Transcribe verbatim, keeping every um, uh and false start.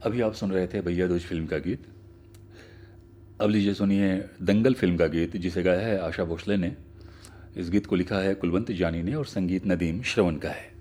अभी आप सुन रहे थे भैया दूज फिल्म का गीत। अब लीजिए सुनिए दंगल फिल्म का गीत, जिसे गाया है आशा भोसले ने। इस गीत को लिखा है कुलवंत जानी ने और संगीत नदीम श्रवण का है।